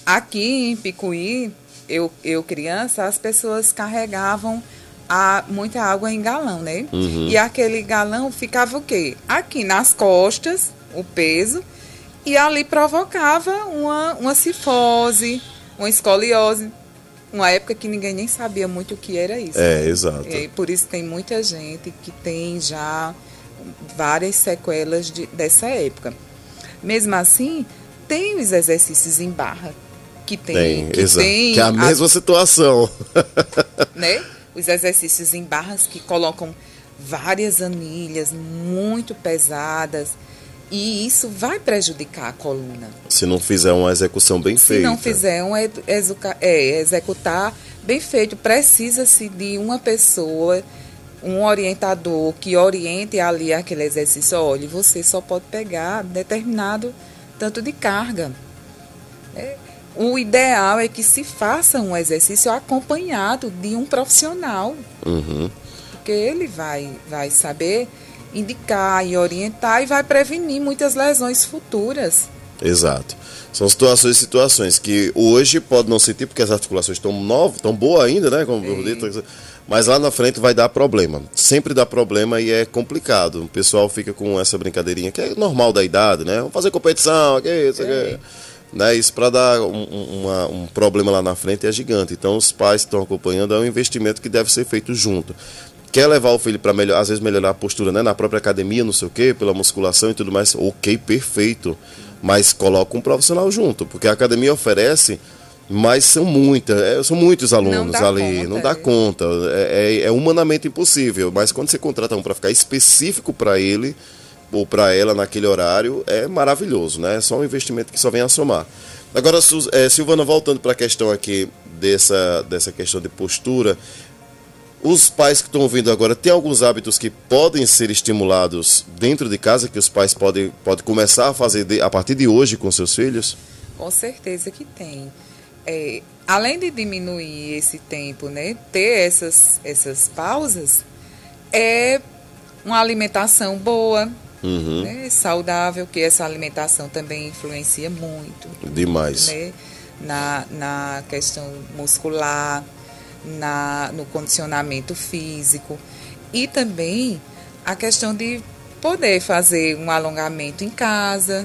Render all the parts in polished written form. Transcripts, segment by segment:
Aqui em Picuí, eu criança, as pessoas carregavam muita água em galão, né? Uhum. E aquele galão ficava o quê? Aqui nas costas, o peso, e ali provocava uma cifose, uma escoliose. Uma época que ninguém nem sabia muito o que era isso. Exato. E por isso tem muita gente que tem já várias sequelas dessa época. Mesmo assim, tem os exercícios em barra. Que é a mesma situação. Né? Os exercícios em barras que colocam várias anilhas muito pesadas. E isso vai prejudicar a coluna. Se não fizer uma execução bem feita. Se não fizer executar bem feito, precisa-se de uma pessoa, um orientador que oriente ali aquele exercício. Olha, você só pode pegar determinado tanto de carga. O ideal é que se faça um exercício acompanhado de um profissional. Uhum. Porque ele vai saber indicar e orientar e vai prevenir muitas lesões futuras. Exato. São situações que hoje pode não sentir porque as articulações estão novas, estão boas ainda, né? Como eu disse, mas lá na frente vai dar problema. Sempre dá problema e é complicado. O pessoal fica com essa brincadeirinha que é normal da idade, né? Vamos fazer competição, isso. Né? Isso para dar um problema lá na frente é gigante. Então os pais que estão acompanhando, é um investimento que deve ser feito junto. Quer levar o filho para às vezes melhorar a postura, né? Na própria academia, não sei o quê, pela musculação e tudo mais, ok, perfeito. Mas coloca um profissional junto, porque a academia oferece, mas são muitos alunos ali, não dá conta, é humanamente impossível. Mas quando você contrata um para ficar específico para ele ou para ela naquele horário, é maravilhoso, né? É só um investimento que só vem a somar. Agora, Silvana, voltando para a questão aqui dessa questão de postura, os pais que estão ouvindo agora, tem alguns hábitos que podem ser estimulados dentro de casa, que os pais podem começar a fazer a partir de hoje com seus filhos? Com certeza que tem. Além de diminuir esse tempo, né, ter essas pausas, é uma alimentação boa, né, saudável, que essa alimentação também influencia muito. Demais. Né, na questão muscular, no condicionamento físico e também a questão de poder fazer um alongamento em casa,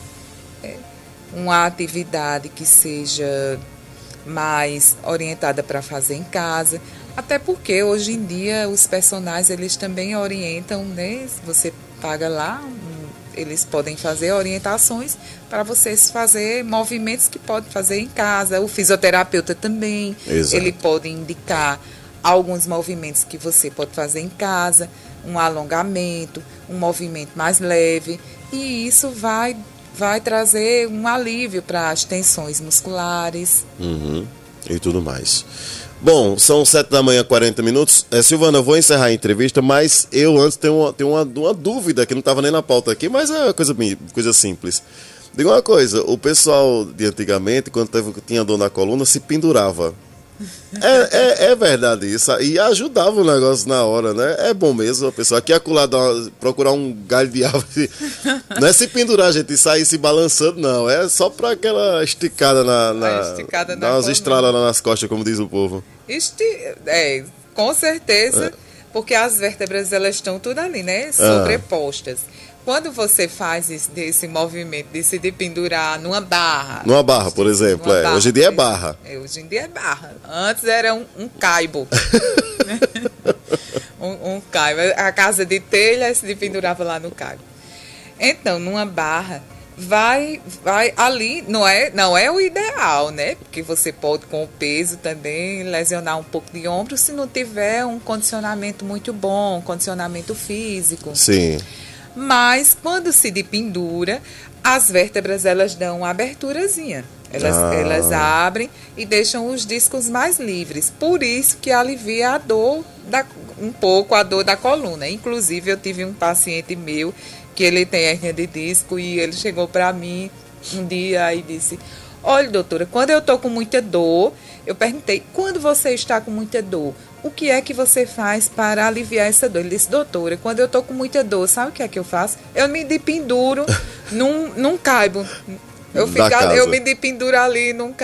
uma atividade que seja mais orientada para fazer em casa, até porque hoje em dia os personagens eles também orientam, né? Você paga lá, eles podem fazer orientações para vocês fazer movimentos que pode fazer em casa. O fisioterapeuta também, exato, ele pode indicar alguns movimentos que você pode fazer em casa, um alongamento, um movimento mais leve, e isso vai trazer um alívio para as tensões musculares. E tudo mais. Bom, são 7h40. Silvana, eu vou encerrar a entrevista, mas eu antes tenho uma dúvida que não estava nem na pauta aqui, mas é uma coisa simples. Diga uma coisa, o pessoal de antigamente, quando tinha dor na coluna, se pendurava. É verdade isso, e ajudava o negócio na hora, né? É bom mesmo a pessoa aqui acolá procurar um galho de árvore. Não é se pendurar, gente, e sair se balançando, não. É só para aquela esticada dar umas estralas nas costas, como diz o povo. Com certeza, porque as vértebras elas estão tudo ali, né? Sobrepostas. Quando você faz esse movimento de pendurar numa barra... Numa barra, por exemplo. Hoje em dia é barra. Hoje em dia é barra. Antes era um caibo. um caibo. A casa de telha se pendurava lá no caibo. Então, numa barra, vai ali... Não é o ideal, né? Porque você pode, com o peso também, lesionar um pouco de ombro se não tiver um condicionamento muito bom, um condicionamento físico. Sim. Mas quando se dependura, as vértebras elas dão uma aberturazinha. Elas abrem e deixam os discos mais livres. Por isso que alivia a dor, um pouco a dor da coluna. Inclusive, eu tive um paciente meu que ele tem hérnia de disco e ele chegou para mim um dia e disse: olha, doutora, quando eu estou com muita dor, eu perguntei, quando você está com muita dor, o que é que você faz para aliviar essa dor? Ele disse, doutora, quando eu estou com muita dor, sabe o que é que eu faço? Eu me dependuro num caibo. Eu me dependuro ali num caibo.